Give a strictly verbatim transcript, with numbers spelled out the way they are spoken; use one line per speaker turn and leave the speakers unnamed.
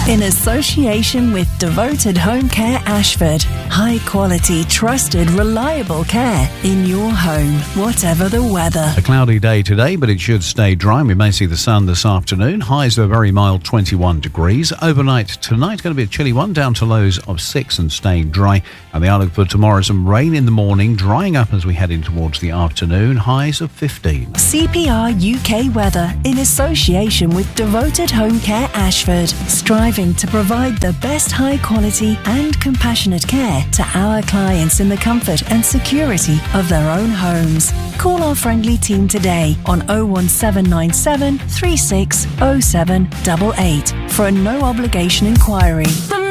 In association with Devoted Home Care Ashford. High quality, trusted, reliable care in your home, whatever the weather.
A cloudy day today, but it should stay dry. We may see the sun this afternoon. Highs are very mild, twenty-one degrees. Overnight tonight, going to be a chilly one, down to lows of six and staying dry. And the outlook for tomorrow, some rain in the morning, drying up as we head in towards the afternoon. Highs of fifteen.
C P R U K weather in association with Devoted Home Care Ashford. Striving to provide the best high quality and compassionate care to our clients in the comfort and security of their own homes. Call our friendly team today on oh one seven nine seven, three six oh seven eight eight for a no obligation inquiry.